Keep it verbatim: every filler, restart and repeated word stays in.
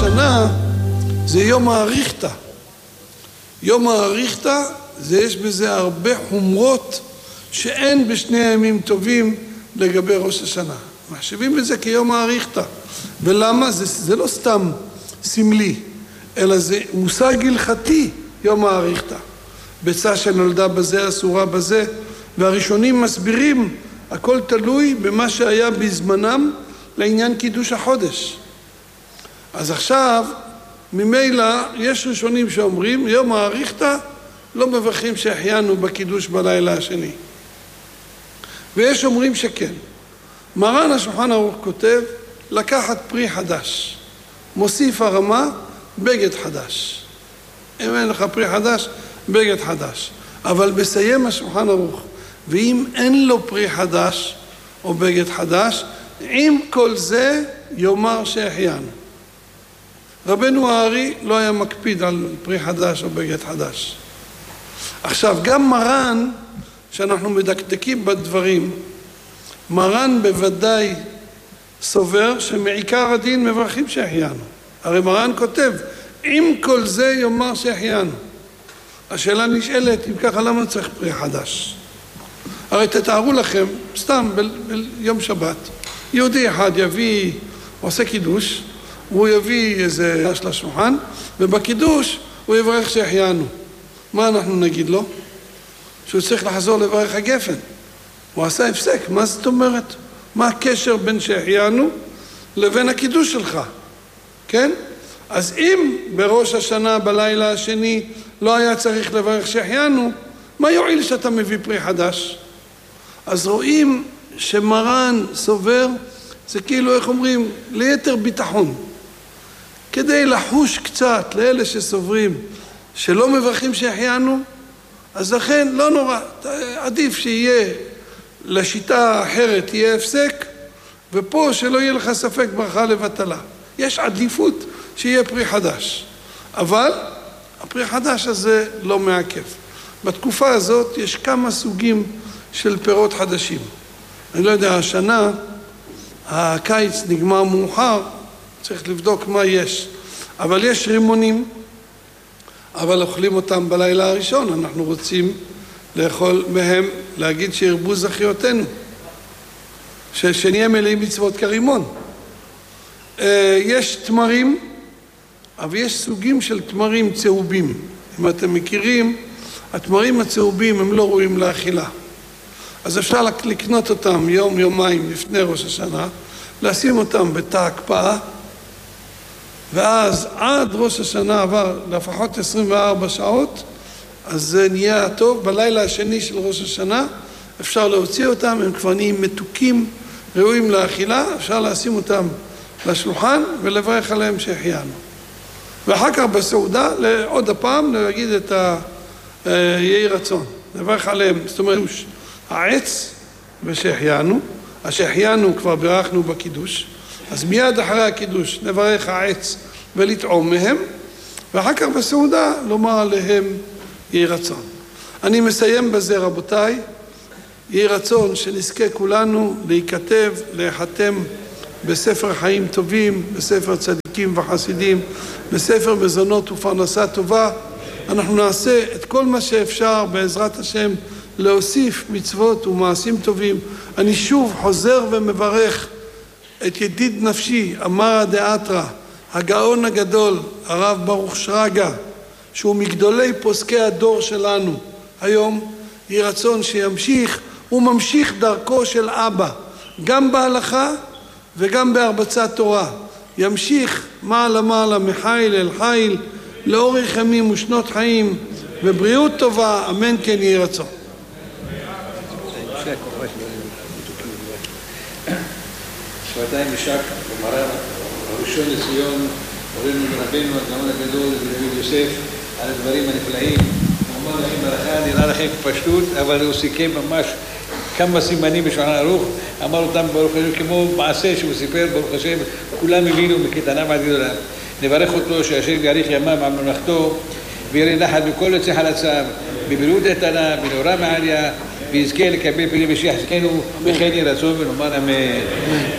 השנה זה יום האריכתא. יום האריכתא, זה יש בזה הרבה חומרות שאין בשני הימים טובים לגבי ראש השנה. מחשבים בזה כיום האריכתא. ולמה? זה, זה לא סתם סמלי, אלא זה מושג הלכתי, יום האריכתא. ביצה שנולדה בזה, אסורה בזה, והראשונים מסבירים, הכל תלוי במה שהיה בזמנם לעניין קידוש החודש. אז עכשיו, ממילא יש ראשונים שאומרים, יום האריכתא לא מברכים שהחיינו בקידוש בלילה השני. ויש אומרים שכן. מרן השולחן ערוך כותב, לקחת פרי חדש. מוסיף הרמה, בגד חדש. אם אין לך פרי חדש, בגד חדש. אבל בסיים השולחן ערוך, ואם אין לו פרי חדש או בגד חדש, עם כל זה יאמר שהחיינו. רבנו הארי לא היה מקפיד על פרי חדש או בגד חדש. עכשיו, גם מרן, שאנחנו מדקדקים בדברים, מרן בוודאי סובר שמעיקר הדין מברכים שהחיינו. הרי מרן כותב, עם כל זה יאמר שהחיינו. השאלה נשאלת, אם ככה, למה צריך פרי חדש? הרי תתארו לכם, סתם ב- ביום שבת, יהודי אחד יביא, עושה קידוש, הוא יביא איזה רש לשולחן, ובקידוש הוא יברך שהחיינו. מה אנחנו נגיד לו? שהוא צריך לחזור לברך הגפן. הוא עשה הפסק, מה זאת אומרת? מה הקשר בין שהחיינו לבין הקידוש שלך? כן? אז אם בראש השנה בלילה השני לא היה צריך לברך שהחיינו, מה יועיל שאתה מביא פרי חדש? אז רואים שמרן סובר, זה כאילו, איך אומרים, ליתר ביטחון. כדי לחוש קצת לאלה שסוברים שלא מברכים שהחיינו, אז לכן לא נורא, עדיף שיהיה לשיטה האחרת יהיה הפסק, ופה שלא יהיה לך ספק ברכה לבטלה. יש עדיפות שיהיה פרי חדש, אבל הפרי חדש הזה לא מעכב. בתקופה הזאת יש כמה סוגים של פירות חדשים. אני לא יודע, השנה הקיץ נגמר מאוחר, צריך לבדוק מה יש. אבל יש רימונים, אבל אוכלים אותם בלילה הראשון. אנחנו רוצים לאכול מהם, להגיד שירבו זכיותינו, שנהיה מלאים מצוות כרימון. יש תמרים, אבל יש סוגים של תמרים צהובים. אם אתם מכירים, התמרים הצהובים הם לא ראויים לאכילה. אז אפשר לקנות אותם יום, יומיים לפני ראש השנה, לשים אותם בתא הקפאה, ואז עד ראש השנה עבר לפחות עשרים וארבע שעות, אז זה נהיה טוב. בלילה השני של ראש השנה אפשר להוציא אותם, הם כבר נהיים מתוקים, ראויים לאכילה, אפשר לשים אותם לשולחן ולברך עליהם שהחיינו. ואחר כך בסעודה, עוד הפעם, להגיד את היהי רצון, לברך עליהם, זאת אומרת, העץ ושהחיינו, השהחיינו כבר ברכנו בקידוש, אז מיד אחרי הקידוש נברך העץ ולטעום מהם, ואחר כך בסעודה לומר עליהם יהי רצון. אני מסיים בזה, רבותיי, יהי רצון שנזכה כולנו להיכתב, להיחתם בספר חיים טובים, בספר צדיקים וחסידים, בספר מזונות ופרנסה טובה. אנחנו נעשה את כל מה שאפשר בעזרת השם להוסיף מצוות ומעשים טובים. אני שוב חוזר ומברך את ידיד נפשי, אמרא דאתרא, הגאון הגדול, הרב ברוך שרגא, שהוא מגדולי פוסקי הדור שלנו היום. יהי רצון שימשיך, הוא ממשיך דרכו של אבא, גם בהלכה וגם בהרבצת תורה. ימשיך מעלה מעלה מחיל אל חיל, לאורך ימים ושנות חיים ובריאות טובה, אמן כן יהי רצון. שבעתיים משק ומרן הראשון לציון, הורינו לרבנו, הגאון הגדול, דוד יוסף, על הדברים הנפלאים. הוא אמר לכם ברכה, נראה לכם פשטות, אבל הוא סיכם ממש כמה סימנים בשולחן ערוך, אמר אותם ברוך השם כמו מעשה שהוא סיפר, ברוך השם, כולם הבינו מקטנה ועד גדולה. נברך אותו שהשם יאריך ימיו על ממלכתו, ויראה נחת בכל יוצא חלציו, בבריאות איתנה, בנאורה מעליה, ויזכה לקבל פרי משיח זקנו, וכן יהי רצון ונאמר אמן.